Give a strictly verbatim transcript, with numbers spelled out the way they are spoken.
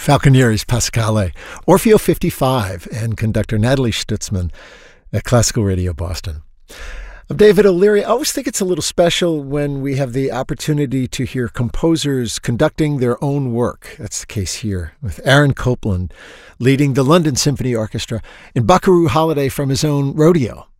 Falconieri's Pascale, Orfeo fifty-five, and conductor Natalie Stutzman at Classical Radio Boston. I'm David O'Leary. I always think it's a little special when we have the opportunity to hear composers conducting their own work. That's the case here with Aaron Copland leading the London Symphony Orchestra in Buckaroo Holiday from his own rodeo.